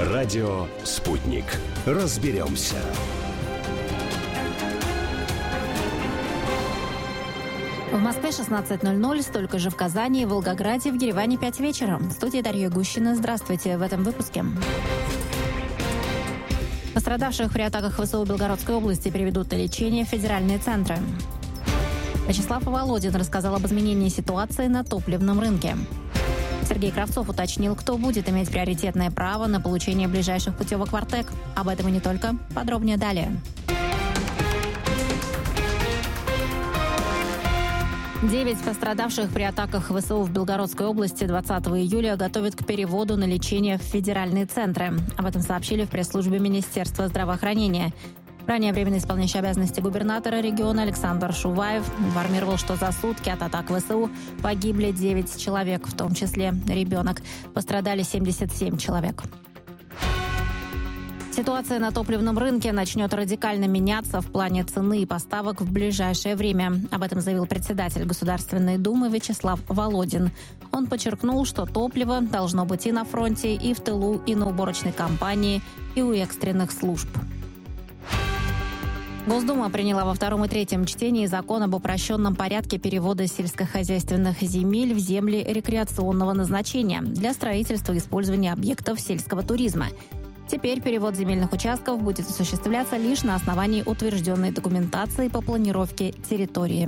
Радио «Спутник». Разберемся. В Москве 16:00, столько же в Казани, в Волгограде, в Ереване 5 вечера. В студии Дарья Гущина. Здравствуйте в этом выпуске. Пострадавших при атаках ВСУ Белгородской области переведут на лечение в федеральные центры. Вячеслав Володин рассказал об изменении ситуации на топливном рынке. Сергей Кравцов уточнил, кто будет иметь приоритетное право на получение ближайших путевок в Артек. Об этом и не только. Подробнее далее. 9 пострадавших при атаках ВСУ в Белгородской области 20 июля готовят к переводу на лечение в федеральные центры. Об этом сообщили в пресс-службе Министерства здравоохранения. Ранее временно исполняющий обязанности губернатора региона Александр Шуваев информировал, что за сутки от атак ВСУ погибли 9 человек, в том числе ребенок. Пострадали 77 человек. Ситуация на топливном рынке начнет радикально меняться в плане цены и поставок в ближайшее время. Об этом заявил председатель Государственной Думы Вячеслав Володин. Он подчеркнул, что топливо должно быть и на фронте, и в тылу, и на уборочной кампании, и у экстренных служб. Госдума приняла во втором и третьем чтении закон об упрощенном порядке перевода сельскохозяйственных земель в земли рекреационного назначения для строительства и использования объектов сельского туризма. Теперь перевод земельных участков будет осуществляться лишь на основании утвержденной документации по планировке территории.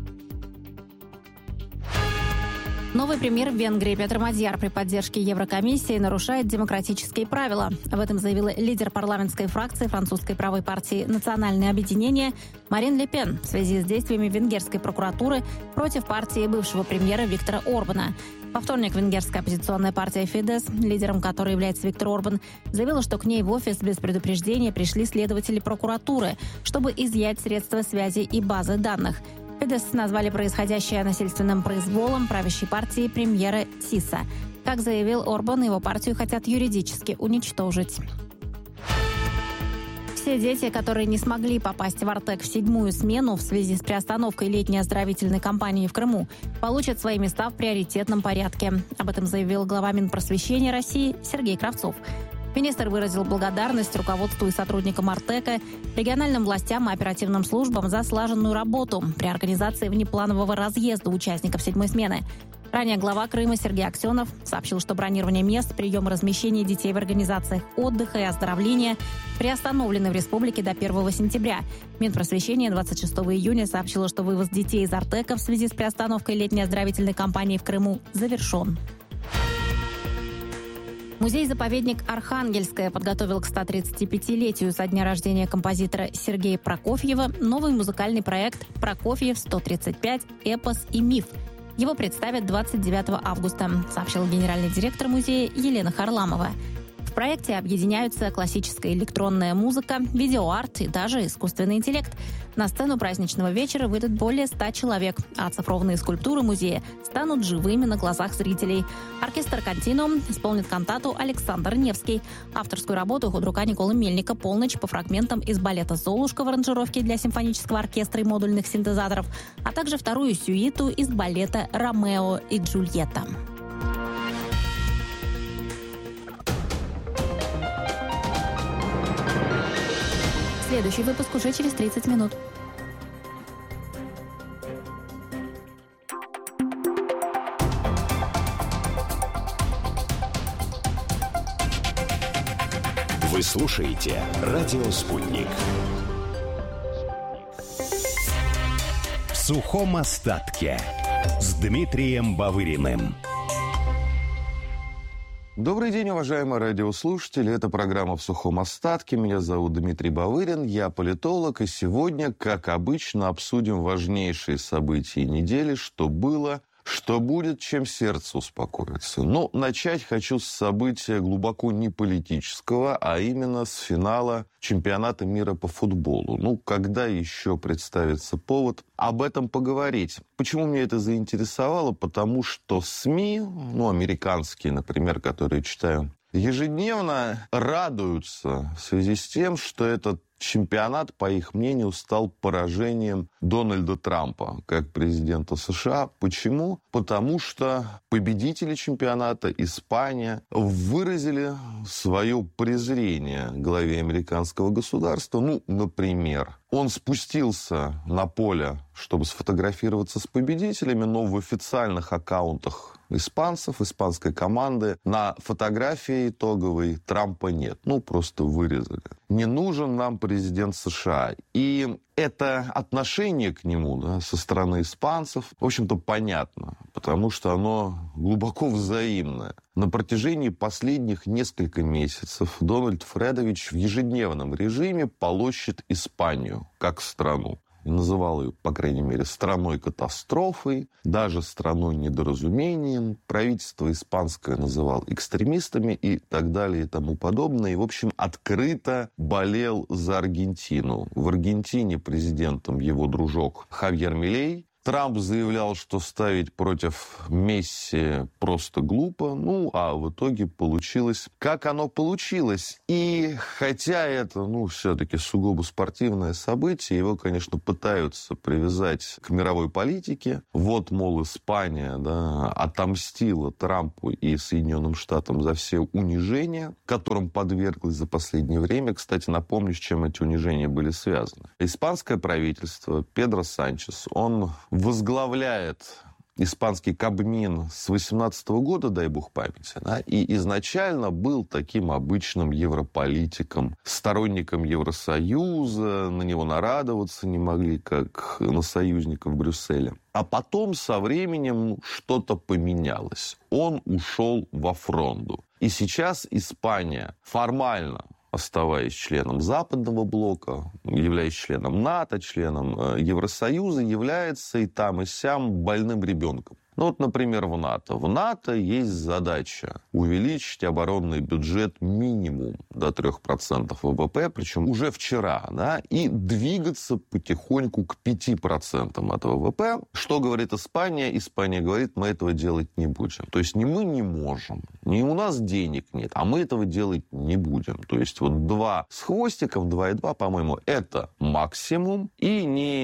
Новый премьер Венгрии Петр Мадьяр при поддержке Еврокомиссии нарушает демократические правила. Об этом заявила лидер парламентской фракции французской правой партии «Национальное объединение» Марин Ле Пен в связи с действиями венгерской прокуратуры против партии бывшего премьера Виктора Орбана. Во вторник венгерская оппозиционная партия «Фидес», лидером которой является Виктор Орбан, заявила, что к ней в офис без предупреждения пришли следователи прокуратуры, чтобы изъять средства связи и базы данных. «Фидес» назвали происходящее насильственным произволом правящей партии премьера Тиса. Как заявил Орбан, его партию хотят юридически уничтожить. Все дети, которые не смогли попасть в Артек в 7-ю смену в связи с приостановкой летней оздоровительной кампании в Крыму, получат свои места в приоритетном порядке. Об этом заявил глава Минпросвещения России Сергей Кравцов. Министр выразил благодарность руководству и сотрудникам Артека, региональным властям и оперативным службам за слаженную работу при организации внепланового разъезда участников 7-й смены. Ранее глава Крыма Сергей Аксенов сообщил, что бронирование мест, прием и размещение детей в организациях отдыха и оздоровления приостановлены в республике до 1 сентября. Минпросвещение 26 июня сообщило, что вывоз детей из Артека в связи с приостановкой летней оздоровительной кампании в Крыму завершен. Музей-заповедник «Архангельское» подготовил к 135-летию со дня рождения композитора Сергея Прокофьева новый музыкальный проект «Прокофьев 135. Эпос и миф». Его представят 29 августа, сообщил генеральный директор музея Елена Харламова. В проекте объединяются классическая электронная музыка, видеоарт и даже искусственный интеллект. На сцену праздничного вечера выйдут более 100 человек, а цифровые скульптуры музея станут живыми на глазах зрителей. Оркестр «Континуум» исполнит кантату Александр Невский. Авторскую работу худрука Николы Мельника «Полночь» по фрагментам из балета «Золушка» в аранжировке для симфонического оркестра и модульных синтезаторов, а также вторую сюиту из балета «Ромео и Джульетта». Следующий выпуск уже через 30 минут. Вы слушаете «Радио Спутник». В сухом остатке с Дмитрием Бавыриным. Добрый день, уважаемые радиослушатели. Это программа «В сухом остатке». Меня зовут Дмитрий Бавырин, я политолог. И сегодня, как обычно, обсудим важнейшие события недели, что было, что будет, чем сердце успокоится. Но начать хочу с события глубоко не политического, а именно с финала чемпионата мира по футболу. Когда еще представится повод об этом поговорить? Почему меня это заинтересовало? Потому что СМИ, американские, например, которые читаю ежедневно, радуются в связи с тем, что этот чемпионат, по их мнению, стал поражением Дональда Трампа как президента США. Почему? Потому что победители чемпионата, Испания, выразили свое презрение главе американского государства. Например, он спустился на поле, чтобы сфотографироваться с победителями, но в официальных аккаунтах испанцев, испанской команды, на фотографии итоговой Трампа нет. Просто вырезали. Не нужен нам президент США. И это отношение к нему, со стороны испанцев, в общем-то, понятно, потому что оно глубоко взаимное. На протяжении последних нескольких месяцев Дональд Фредович в ежедневном режиме полощет Испанию как страну. И называл ее, по крайней мере, страной-катастрофой, даже страной-недоразумением. Правительство испанское называл экстремистами и так далее и тому подобное. И, в общем, открыто болел за Аргентину. В Аргентине президентом его дружок Хавьер Милей. Трамп заявлял, что ставить против Месси просто глупо, а в итоге получилось, как оно получилось. И хотя это, все-таки сугубо спортивное событие, его, конечно, пытаются привязать к мировой политике. Вот, мол, Испания, отомстила Трампу и Соединенным Штатам за все унижения, которым подверглась за последнее время. Кстати, напомню, с чем эти унижения были связаны. Испанское правительство, Педро Санчес, он возглавляет испанский Кабмин с 2018 года, дай бог памяти, и изначально был таким обычным европолитиком, сторонником Евросоюза, на него нарадоваться не могли, как на союзника в Брюсселе. А потом со временем что-то поменялось. Он ушел во фронту. И сейчас Испания формально, оставаясь членом Западного блока, являясь членом НАТО, членом Евросоюза, является и там, и сям больным ребенком. Например, в НАТО. В НАТО есть задача увеличить оборонный бюджет минимум до 3% ВВП, причем уже вчера, и двигаться потихоньку к 5% от ВВП. Что говорит Испания? Испания говорит, мы этого делать не будем. То есть не мы не можем, не у нас денег нет, а мы этого делать не будем. То есть 2 с хвостиком, 2,2, по-моему, это максимум и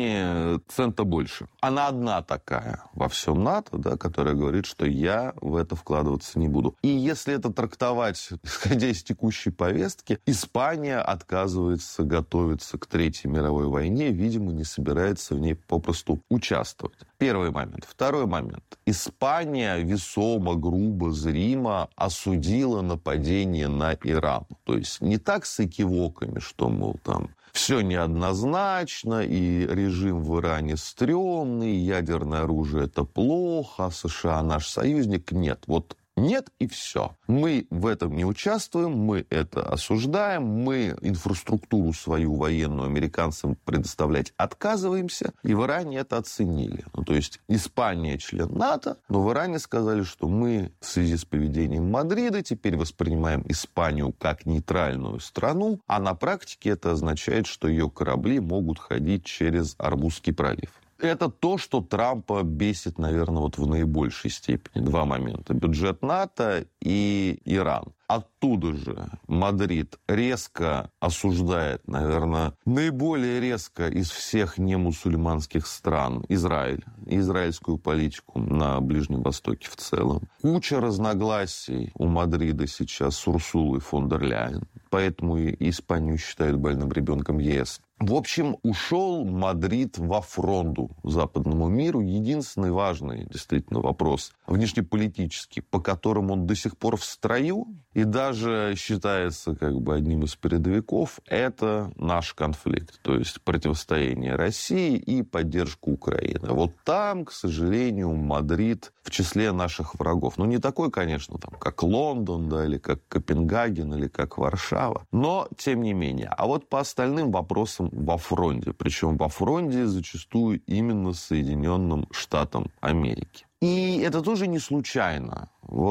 не цента больше. Она одна такая во всем НАТО, которая говорит, что я в это вкладываться не буду. И если это трактовать, исходя из текущей повестки, Испания отказывается готовиться к Третьей мировой войне, видимо, не собирается в ней попросту участвовать. Первый момент. Второй момент. Испания весомо, грубо, зримо осудила нападение на Иран. То есть не так с экивоками, что, мол, там все неоднозначно, и режим в Иране стрёмный, ядерное оружие – это плохо, а США наш союзник. Нет, нет и все. Мы в этом не участвуем, мы это осуждаем, мы инфраструктуру свою военную американцам предоставлять отказываемся, и в Иране это оценили. То есть Испания член НАТО, но в Иране сказали, что мы в связи с поведением Мадрида теперь воспринимаем Испанию как нейтральную страну, а на практике это означает, что ее корабли могут ходить через Ормузский пролив. Это то, что Трампа бесит, наверное, в наибольшей степени. 2 момента. Бюджет НАТО и Иран. Оттуда же Мадрид резко осуждает, наверное, наиболее резко из всех немусульманских стран Израиль, израильскую политику на Ближнем Востоке в целом. Куча разногласий у Мадрида сейчас с Урсулой фон дер Ляйен, поэтому и Испанию считают больным ребенком ЕС. В общем, ушел Мадрид во фронту западному миру. Единственный важный, действительно, вопрос внешнеполитический, по которому он до сих пор в строю и даже считается одним из передовиков, это наш конфликт. То есть противостояние России и поддержка Украины. Там, к сожалению, Мадрид в числе наших врагов. Не такой, конечно, как Лондон, или как Копенгаген, или как Варшава. Но, тем не менее. А по остальным вопросам во фронте. Причем во фронте зачастую именно Соединенным Штатам Америки. И это тоже не случайно.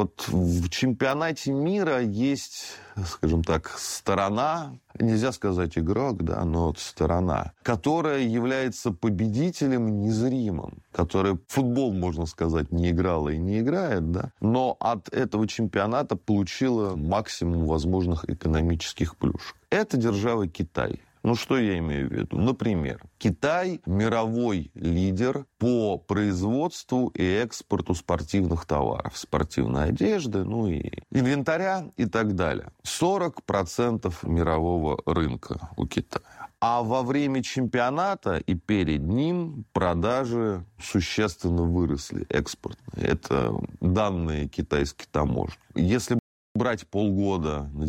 В чемпионате мира есть, скажем так, сторона, нельзя сказать игрок, но сторона, которая является победителем незримым, которая в футбол, можно сказать, не играла и не играет, но от этого чемпионата получила максимум возможных экономических плюшек. Это держава Китай. Ну, что я имею в виду? Например, Китай – мировой лидер по производству и экспорту спортивных товаров, спортивной одежды, ну и инвентаря и так далее. 40% мирового рынка у Китая. А во время чемпионата и перед ним продажи существенно выросли, экспортные. Это данные китайской таможни. Если брать полгода на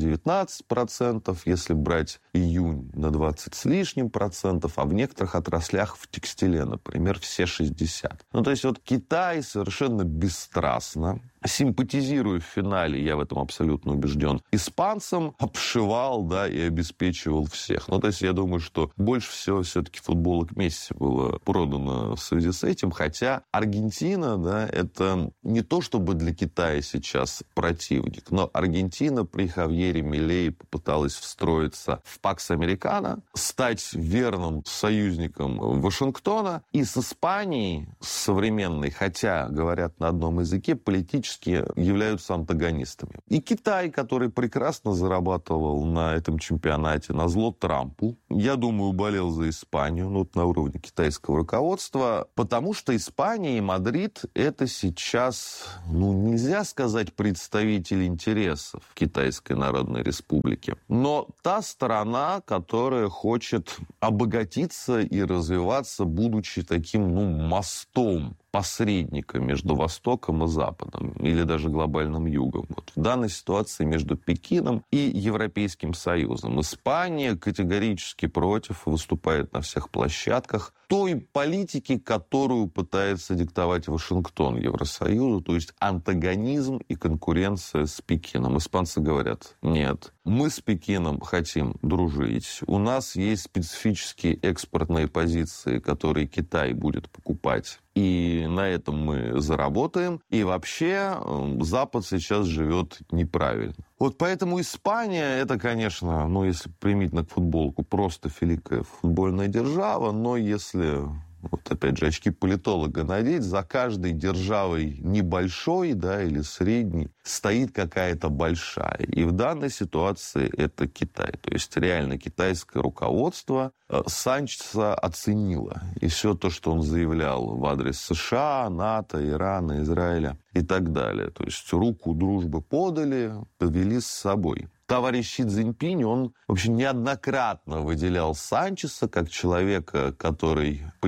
19%, если брать июнь на 20 с лишним процентов, а в некоторых отраслях в текстиле, например, все 60%. Ну, то есть вот Китай совершенно бесстрастно, симпатизируя в финале, я в этом абсолютно убежден, испанцам обшивал, да, и обеспечивал всех. Ну, то есть я думаю, что больше всего все-таки футболок Месси было продано в связи с этим, хотя Аргентина, да, это не то, чтобы для Китая сейчас противник, но Аргентина при Хавьере Милеи попыталась встроиться в Пакс Американо, стать верным союзником Вашингтона, и с Испанией, с современной, хотя говорят на одном языке, политически являются антагонистами. И Китай, который прекрасно зарабатывал на этом чемпионате назло Трампу, я думаю, болел за Испанию, ну, на уровне китайского руководства, потому что Испания и Мадрид – это сейчас, ну, нельзя сказать представитель интересов Китайской Народной Республики, но та сторона, которая хочет обогатиться и развиваться, будучи таким, ну, мостом, посредника между Востоком и Западом, или даже глобальным Югом. Вот в данной ситуации между Пекином и Европейским Союзом. Испания категорически против, выступает на всех площадках той политики, которую пытается диктовать Вашингтон Евросоюзу, то есть антагонизм и конкуренция с Пекином. Испанцы говорят: нет, мы с Пекином хотим дружить, у нас есть специфические экспортные позиции, которые Китай будет покупать, и на этом мы заработаем. И вообще Запад сейчас живет неправильно. Вот поэтому Испания, это, конечно, ну, если применительно к футболку, просто великая футбольная держава, но если, вот опять же, очки политолога надеть, за каждой державой небольшой, да, или средней стоит какая-то большая. И в данной ситуации это Китай. То есть реально китайское руководство Санчеса оценило. И все то, что он заявлял в адрес США, НАТО, Ирана, Израиля и так далее. То есть руку дружбы подали, повели с собой. Товарищ Си Цзиньпинь, он вообще неоднократно выделял Санчеса как человека, который в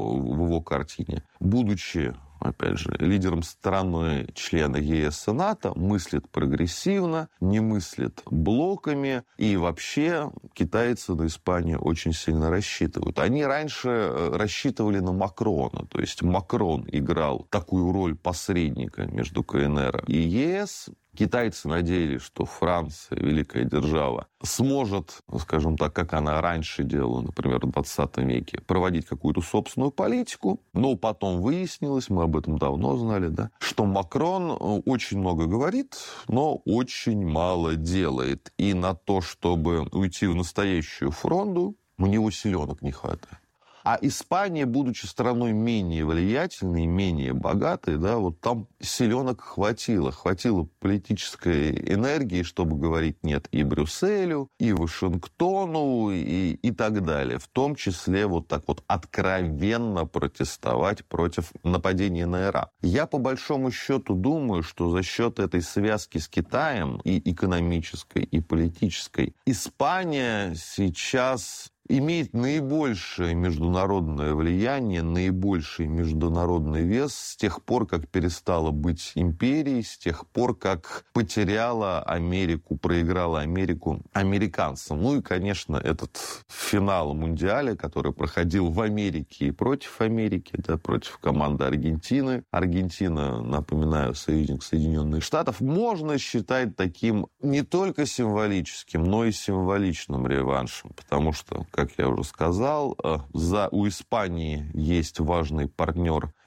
его картине, будучи, опять же, лидером страны, члена ЕС и НАТО, мыслит прогрессивно, не мыслит блоками. И вообще китайцы на Испанию очень сильно рассчитывают. Они раньше рассчитывали на Макрона. То есть Макрон играл такую роль посредника между КНР и ЕС. Китайцы надеялись, что Франция, великая держава, сможет, скажем так, как она раньше делала, например, в 20 веке, проводить какую-то собственную политику. Но потом выяснилось, мы об этом давно знали, да, что Макрон очень много говорит, но очень мало делает. И на то, чтобы уйти в настоящую фронту, у него силенок не хватает. А Испания, будучи страной менее влиятельной, менее богатой, да, вот там силенок хватило. Хватило политической энергии, чтобы говорить «нет» и Брюсселю, и Вашингтону, и так далее. В том числе вот так вот откровенно протестовать против нападения на Иран. Я по большому счету думаю, что за счет этой связки с Китаем, и экономической, и политической, Испания сейчас имеет наибольшее международное влияние, наибольший международный вес с тех пор, как перестала быть империей, с тех пор, как потеряла Америку, проиграла Америку американцам. Ну и, конечно, этот финал Мундиаля, который проходил в Америке и против Америки, да, против команды Аргентины. Аргентина, напоминаю, союзник Соединенных Штатов, можно считать таким не только символическим, но и символичным реваншем, потому что, как я уже сказал, у Испании есть важный партнер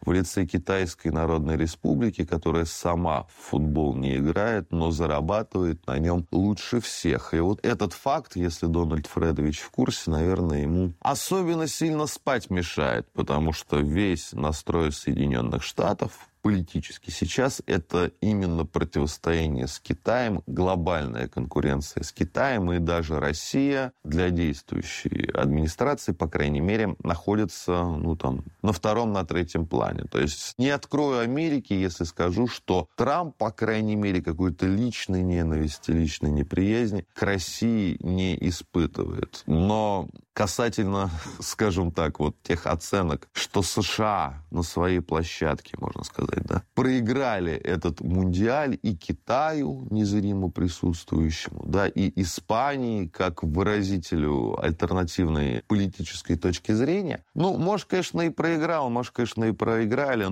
в лице Китайской Народной Республики, которая сама в футбол не играет, но зарабатывает на нем лучше всех. И вот этот факт, если Дональд Фредович в курсе, наверное, ему особенно сильно спать мешает, потому что весь настрой Соединенных Штатов политически сейчас это именно противостояние с Китаем, глобальная конкуренция с Китаем, и даже Россия для действующей администрации, по крайней мере, находится на втором, на третьем плане. То есть не открою Америки, если скажу, что Трамп, по крайней мере, какой-то личной ненависти, личной неприязни к России не испытывает. Но касательно, скажем так, вот тех оценок, что США на своей площадке, можно сказать, проиграли этот мундиаль и Китаю, незримо присутствующему, и Испании, как выразителю альтернативной политической точки зрения. Может, конечно, и проиграл, может, конечно, и проиграли,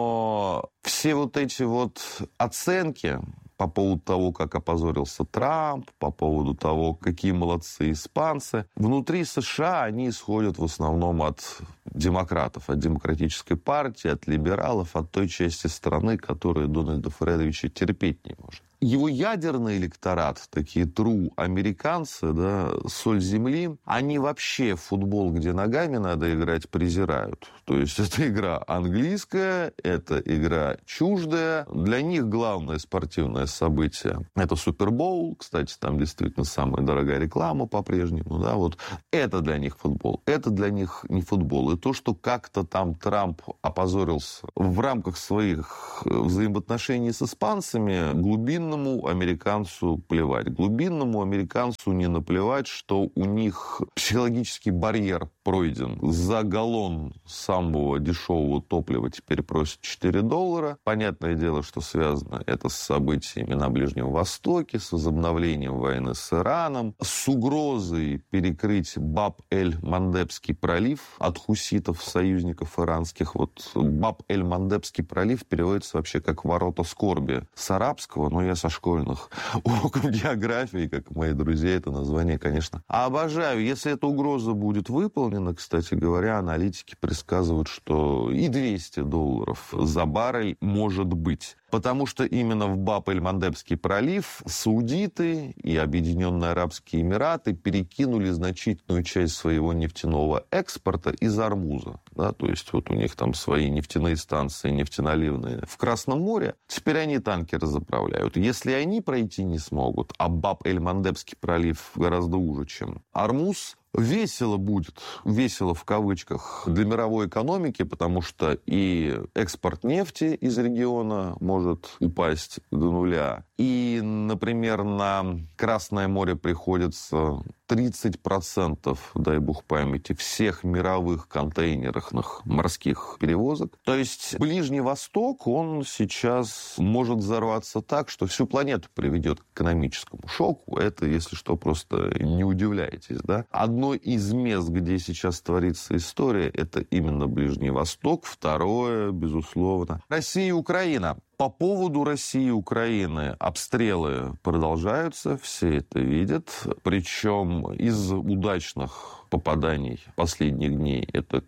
но все вот эти вот оценки по поводу того, как опозорился Трамп, по поводу того, какие молодцы испанцы. Внутри США они исходят в основном от демократов, от демократической партии, от либералов, от той части страны, которая Дональда Фредовича терпеть не может. Его ядерный электорат, такие true американцы, соль земли, они вообще футбол, где ногами надо играть, презирают. То есть это игра английская, это игра чуждая. Для них главное спортивное событие – это Супербоул. Кстати, там действительно самая дорогая реклама по-прежнему. Это для них футбол. Это для них не футбол. И то, что как-то там Трамп опозорился в рамках своих взаимоотношений с испанцами, глубинному американцу плевать. Глубинному американцу не наплевать, что у них психологический барьер пройден. За галлон самого дешевого топлива теперь просят $4. Понятное дело, что связано это с событиями на Ближнем Востоке, с возобновлением войны с Ираном, с угрозой перекрыть Баб-эль-Мандебский пролив от хуситов, союзников иранских. Баб-эль-Мандебский пролив переводится вообще как «ворота скорби» с арабского, но я со школьных уроков географии, как мои друзья, это название, конечно, обожаю. Если эта угроза будет выполнена, кстати говоря, аналитики предсказывают, что и $200 за баррель может быть. Потому что именно в Баб-эль-Мандебский пролив саудиты и Объединенные Арабские Эмираты перекинули значительную часть своего нефтяного экспорта из Ормуза. То есть у них там свои нефтяные станции, нефтеналивные в Красном море. Теперь они танкеры заправляют. Если они пройти не смогут, а Баб-эль-Мандебский пролив гораздо уже, чем Ормуз, весело будет, весело в кавычках, для мировой экономики, потому что и экспорт нефти из региона может упасть до нуля. И, например, на Красное море приходится 30%, дай бог памяти, всех мировых контейнерных морских перевозок. То есть Ближний Восток, он сейчас может взорваться так, что всю планету приведет к экономическому шоку. Это, если что, просто не удивляйтесь. Одно из мест, где сейчас творится история, это именно Ближний Восток. Второе, безусловно, Россия и Украина. По поводу России и Украины обстрелы продолжаются, все это видят. Причем из удачных попаданий последних дней это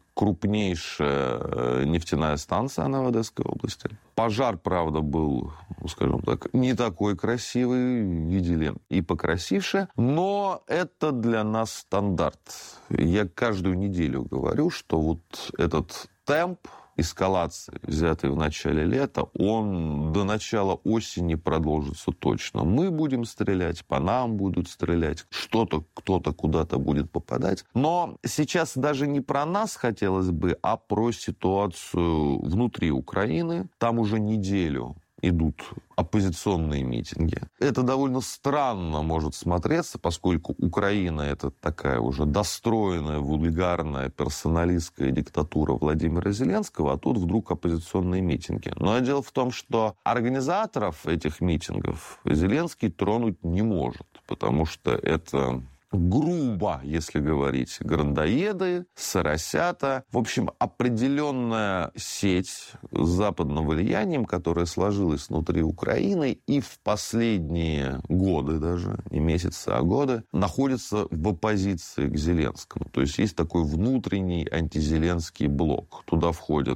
крупнейшая нефтяная станция на Одесской области. Пожар, правда, был, скажем так, не такой красивый, видели и покрасивше, но это для нас стандарт. Я каждую неделю говорю, что этот темп эскалации, взятый в начале лета, он до начала осени продолжится точно. Мы будем стрелять, по нам будут стрелять, что-то, кто-то куда-то будет попадать. Но сейчас даже не про нас хотелось бы, а про ситуацию внутри Украины. Там уже неделю идут оппозиционные митинги. Это довольно странно может смотреться, поскольку Украина — это такая уже достроенная, вульгарная, персоналистская диктатура Владимира Зеленского, а тут вдруг оппозиционные митинги. Но дело в том, что организаторов этих митингов Зеленский тронуть не может, потому что это грубо, если говорить, грандоеды, соросята. В общем, определенная сеть с западным влиянием, которая сложилась внутри Украины и в последние годы даже, не месяцы, а годы, находится в оппозиции к Зеленскому. То есть есть такой внутренний антизеленский блок. Туда входят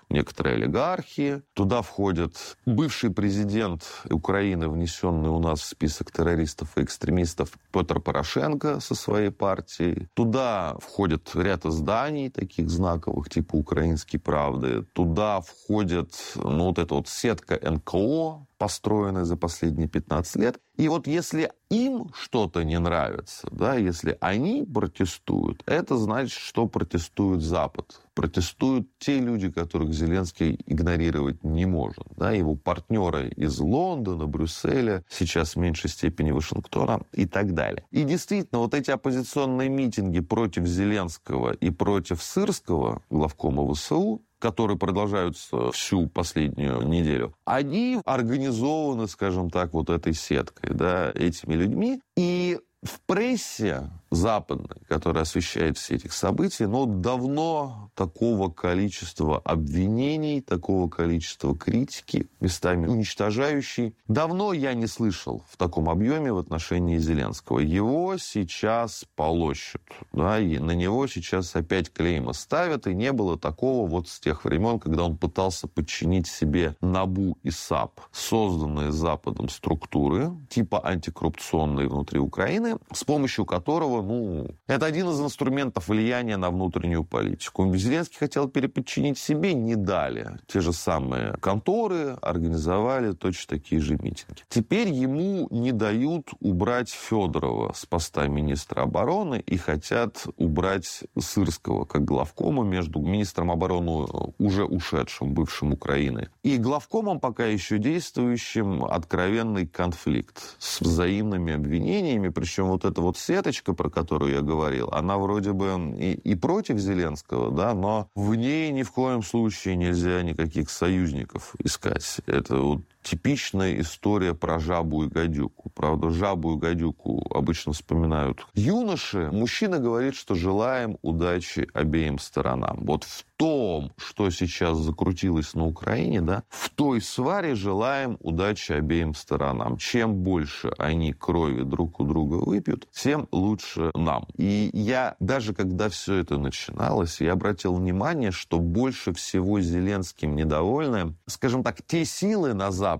некоторые олигархи. Туда входит бывший президент Украины, внесенный у нас в список террористов и экстремистов, Петр Порошенко со своей партией. Туда входит ряд изданий, таких знаковых, типа «Украинской правды». Туда входит вот эта вот сетка НКО, построенная за последние 15 лет. И вот если им что-то не нравится, да, если они протестуют, это значит, что протестует Запад. Протестуют те люди, которых Зеленский игнорировать не может. Да, его партнеры из Лондона, Брюсселя, сейчас в меньшей степени Вашингтона и так далее. И действительно, вот эти оппозиционные митинги против Зеленского и против Сырского, главкома ВСУ, которые продолжаются всю последнюю неделю, они организованы, скажем так, вот этой сеткой, да, этими людьми. И в прессе западной, которая освещает все эти события, но давно такого количества обвинений, такого количества критики, местами уничтожающей, давно я не слышал в таком объеме в отношении Зеленского. Его сейчас полощут, да, и на него сейчас опять клейма ставят, и не было такого вот с тех времен, когда он пытался подчинить себе НАБУ и САП, созданные Западом структуры, типа антикоррупционные внутри Украины, с помощью которого, это один из инструментов влияния на внутреннюю политику. Зеленский хотел переподчинить себе, не дали. Те же самые конторы организовали точно такие же митинги. Теперь ему не дают убрать Федорова с поста министра обороны и хотят убрать Сырского как главкома между министром обороны, уже ушедшим, бывшим Украины, и главкомом, пока еще действующим, откровенный конфликт с взаимными обвинениями. Причем вот эта вот сеточка, про которую я говорил, она вроде бы и против Зеленского, да, но в ней ни в коем случае нельзя никаких союзников искать. Это вот типичная история про жабу и гадюку. Правда, жабу и гадюку обычно вспоминают юноши. Мужчина говорит, что желаем удачи обеим сторонам. Вот в том, что сейчас закрутилось на Украине, да, в той сваре желаем удачи обеим сторонам. Чем больше они крови друг у друга выпьют, тем лучше нам. И я, даже когда все это начиналось, я обратил внимание, что больше всего Зеленским недовольны, скажем так, те силы на Западе,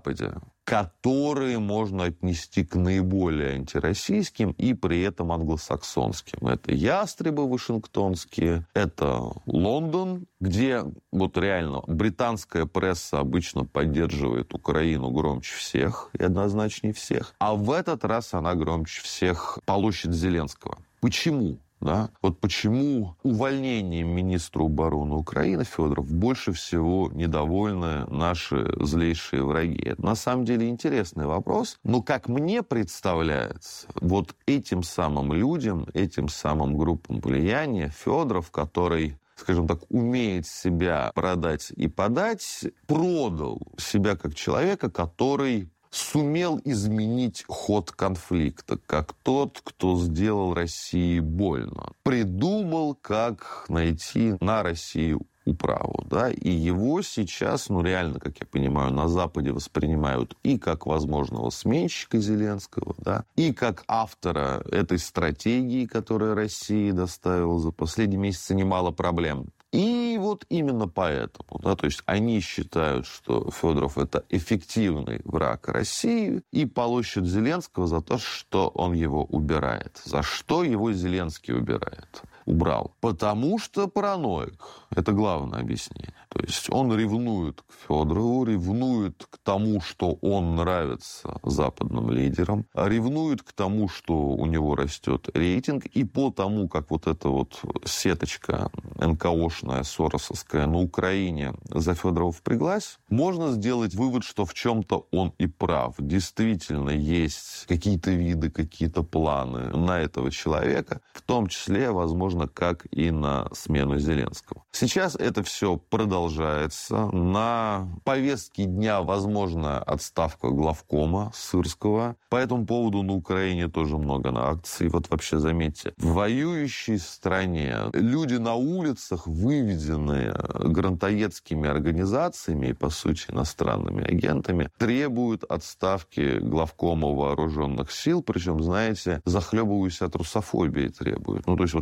которые можно отнести к наиболее антироссийским и при этом англосаксонским. Это ястребы вашингтонские, это Лондон, где вот реально британская пресса обычно поддерживает Украину громче всех и однозначнее всех, а в этот раз она громче всех полощет Зеленского. Почему? Да? Вот почему увольнением министра обороны Украины Федоров больше всего недовольны наши злейшие враги? Это на самом деле интересный вопрос, но, как мне представляется, вот этим самым людям, этим самым группам влияния Федоров, который, скажем так, умеет себя продать и подать, продал себя как человека, который сумел изменить ход конфликта, как тот, кто сделал России больно. Придумал, как найти на Россию управу, да, и его сейчас, реально, как я понимаю, на Западе воспринимают и как возможного сменщика Зеленского, да, и как автора этой стратегии, которая России доставила за последние месяцы немало проблем. И вот именно поэтому, да, то есть они считают, что Федоров это эффективный враг России и полощут Зеленского за то, что он его убирает. За что его Зеленский убрал? Потому что параноик. Это главное объяснение. То есть он ревнует к Федорову, ревнует к тому, что он нравится западным лидерам, ревнует к тому, что у него растет рейтинг, и по тому, как вот эта вот сеточка НКОшная, соросовская на Украине за Федорова впряглась, можно сделать вывод, что в чем-то он и прав. Действительно есть какие-то виды, какие-то планы на этого человека, в том числе, возможно, как и на смену Зеленского. Сейчас это все продолжается. На повестке дня, возможно, отставка главкома Сырского. По этому поводу на Украине тоже много на акций. Вот вообще заметьте, в воюющей стране люди на улицах, выведенные грантоедскими организациями и, по сути, иностранными агентами, требуют отставки главкома вооруженных сил. Причем, знаете, захлебываясь от русофобии требуют. То есть вот что сейчас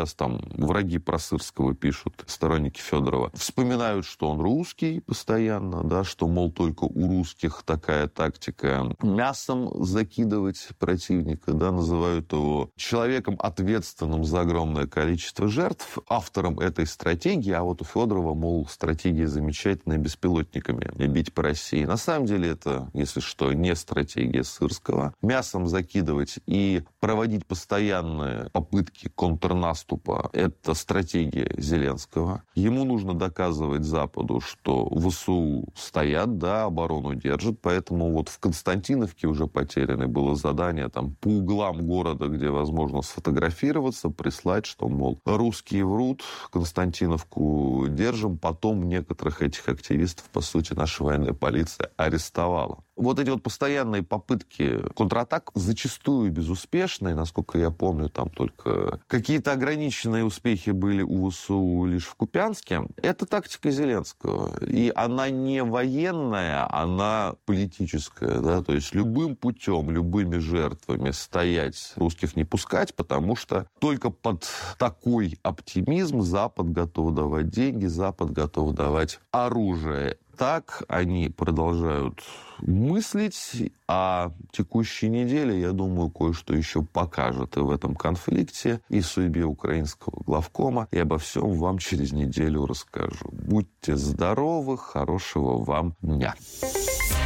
сейчас там враги про Сырского пишут, сторонники Федорова, вспоминают, что он русский постоянно, да, что, мол, только у русских такая тактика мясом закидывать противника, да, называют его человеком, ответственным за огромное количество жертв, автором этой стратегии, а вот у Федорова, мол, стратегия замечательная, беспилотниками бить по России. На самом деле это, если что, не стратегия Сырского. Мясом закидывать и проводить постоянные попытки контрнаступа – это стратегия Зеленского. Ему нужно доказывать Западу, что ВСУ стоят, да, оборону держат, поэтому вот в Константиновке уже потеряно было задание там по углам города, где возможно сфотографироваться, прислать, что, мол, русские врут, Константиновку держим, потом некоторых этих активистов, по сути, наша военная полиция арестовала. Вот эти вот постоянные попытки контратак, зачастую безуспешные, насколько я помню, там только какие-то ограниченные успехи были у ВСУ лишь в Купянске, это тактика Зеленского. И она не военная, она политическая, да, то есть любым путем, любыми жертвами стоять, русских не пускать, потому что только под такой оптимизм Запад готов давать деньги, Запад готов давать оружие. Так они продолжают мыслить, а текущей неделе, я думаю, кое-что еще покажет и в этом конфликте, и в судьбе украинского главкома. И обо всем вам через неделю расскажу. Будьте здоровы, хорошего вам дня.